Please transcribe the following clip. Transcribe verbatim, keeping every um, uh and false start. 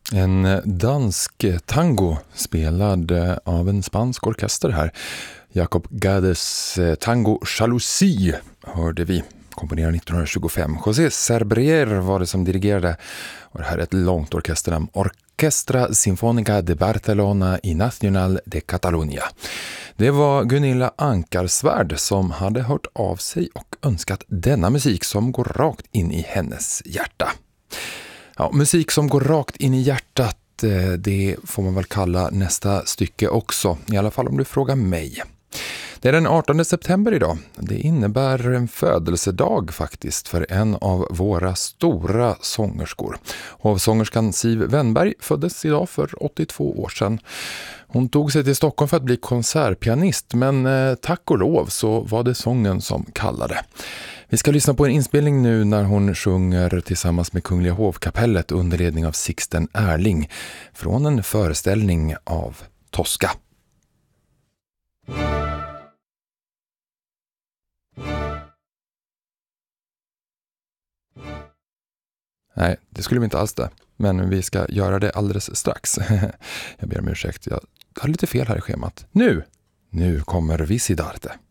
En dansk tango spelad av en spansk orkester här. Jacob Gades tango Jalousie hörde vi, komponerad nittonhundratjugofem. José Serbrier var det som dirigerade, och det här är ett långt orkesternamn. Orquestra Sinfónica de Barcelona y Nacional de Catalunya. Det var Gunilla Ankarsvärd som hade hört av sig och önskat denna musik som går rakt in i hennes hjärta. Ja, musik som går rakt in i hjärtat, det får man väl kalla nästa stycke också, i alla fall om du frågar mig. Det är den artonde september idag. Det innebär en födelsedag faktiskt för en av våra stora sångerskor. Hovsångerskan Siv Wennberg föddes idag för åttiotvå år sedan. Hon tog sig till Stockholm för att bli konsertpianist, men eh, tack och lov så var det sången som kallade. Vi ska lyssna på en inspelning nu när hon sjunger tillsammans med Kungliga hovkapellet under ledning av Sixten Erling från en föreställning av Tosca. Nej, det skulle vi inte alls det. Men vi ska göra det alldeles strax. Jag ber om ursäkt, jag har lite fel här i schemat. Nu, nu kommer Visidarte.